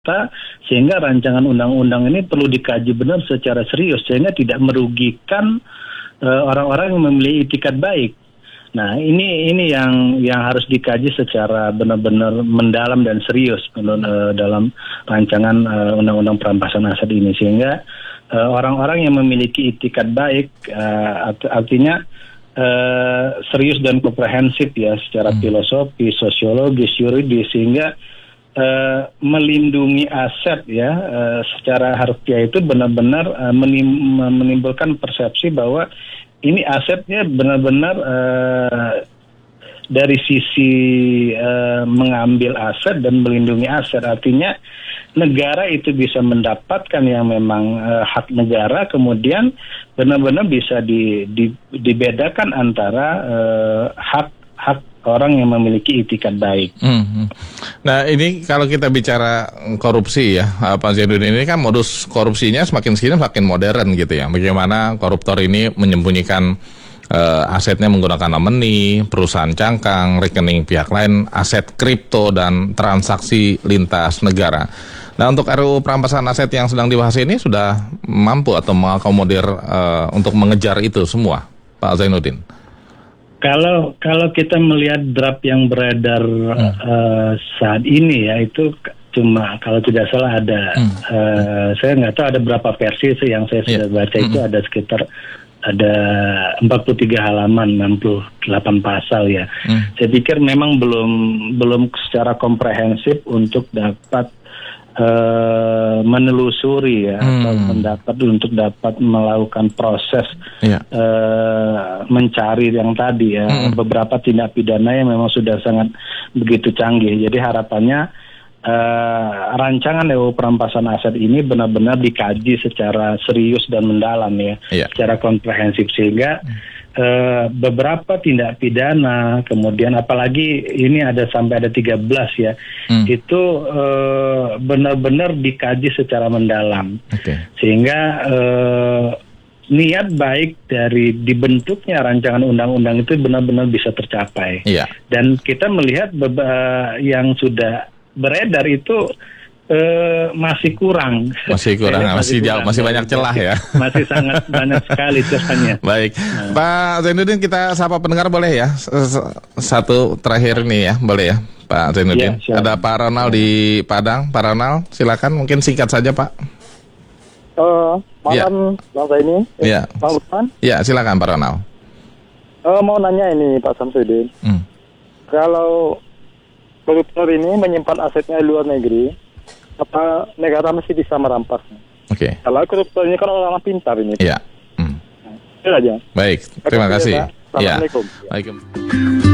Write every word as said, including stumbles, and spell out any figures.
sehingga rancangan undang-undang ini perlu dikaji benar secara serius sehingga tidak merugikan uh, orang-orang yang memiliki itikat baik. Nah, ini ini yang yang harus dikaji secara benar-benar mendalam dan serius uh, dalam rancangan uh, undang-undang perampasan aset ini, sehingga uh, orang-orang yang memiliki itikat baik uh, art- artinya uh, serius dan komprehensif ya secara hmm. filosofi, sosiologis, yuridis, sehingga Uh, melindungi aset ya uh, secara harfiah itu benar-benar uh, menim- menimbulkan persepsi bahwa ini asetnya benar-benar uh, dari sisi uh, mengambil aset dan melindungi aset, artinya negara itu bisa mendapatkan yang memang uh, hak negara, kemudian benar-benar bisa di, di, dibedakan antara uh, hak hak orang yang memiliki itikat baik. Hmm. Nah, ini kalau kita bicara korupsi ya, Pak Zainuddin, ini kan modus korupsinya semakin sini semakin modern gitu ya. Bagaimana koruptor ini menyembunyikan uh, asetnya menggunakan nomini, perusahaan cangkang, rekening pihak lain, aset kripto dan transaksi lintas negara. Nah, untuk R U U perampasan aset yang sedang dibahas ini sudah mampu atau mengakomodir uh, untuk mengejar itu semua, Pak Zainuddin? Kalau kalau kita melihat draft yang beredar hmm. uh, saat ini ya, itu cuma kalau tidak salah ada hmm. uh, saya nggak tahu ada berapa versi sih yang saya sudah yeah. baca itu hmm. ada sekitar ada empat puluh tiga halaman, enam puluh delapan pasal ya. Hmm. Saya pikir memang belum belum secara komprehensif untuk dapat Uh, menelusuri ya hmm. atau mendapat untuk dapat melakukan proses yeah. uh, mencari yang tadi ya hmm. beberapa tindak pidana yang memang sudah sangat begitu canggih. Jadi harapannya uh, rancangan R U U perampasan aset ini benar-benar dikaji secara serius dan mendalam ya, yeah. secara komprehensif, sehingga hmm. Uh, beberapa tindak pidana, kemudian apalagi ini ada sampai ada tiga belas ya, hmm. itu uh, benar-benar dikaji secara mendalam, okay. sehingga uh, niat baik dari dibentuknya rancangan undang-undang itu benar-benar bisa tercapai. Yeah. Dan kita melihat beba- yang sudah beredar itu Uh, masih kurang, masih kurang, masih, masih jauh, masih banyak celah ya. Masih sangat banyak sekali celahnya. Baik, nah. Pak Zainuddin, kita sapa pendengar boleh ya? Satu terakhir nih ya, boleh ya, Pak Zainuddin? Ya, ada Pak Ronald di Padang, Pak Ronald, silakan, mungkin singkat saja Pak. Uh, malam, ya. Bang Zaini, ya. Bang Lukman. Ya, silakan Pak Ronald. Uh, mau nanya ini Pak Samsudin, hmm. kalau koruptor ini menyimpan asetnya di luar negeri, apa negara masih bisa merampasnya? Oke. Okay. Kalau koruptor ini kan orang pintar ini. Iya. Hmm. Itu aja. Baik, terima kasih. Assalamualaikum. Ya. Waalaikumsalam.